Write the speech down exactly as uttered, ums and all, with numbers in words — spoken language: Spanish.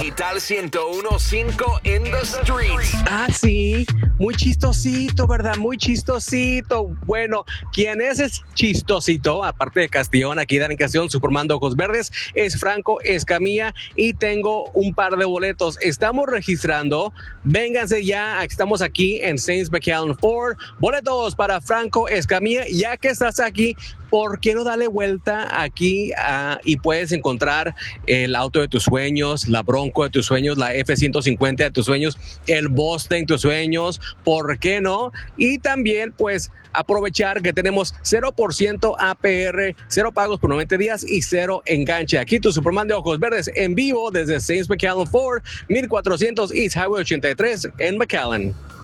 Capital ciento uno punto cinco in the streets. Ah, sí, muy chistosito, ¿verdad? Muy chistosito. Bueno, ¿quién es ese chistosito? Aparte de Castellón, aquí en Castellón, Superman de Ojos Verdes, es Franco Escamilla y tengo un par de boletos. Estamos registrando. Vénganse ya, estamos aquí en Saints McAllen Ford. Boletos para Franco Escamilla. Ya que estás aquí, ¿por qué no darle vuelta aquí uh, y puedes encontrar el auto de tus sueños, la Bronco de tus sueños, la F ciento cincuenta de tus sueños, el Mustang de tus sueños? ¿Por qué no? Y también, pues, aprovechar que tenemos cero por ciento A P R, cero pagos por noventa días y cero enganche. Aquí tu Superman de Ojos Verdes en vivo desde Saints McAllen Ford, mil cuatrocientos East Highway ochenta y tres en McAllen.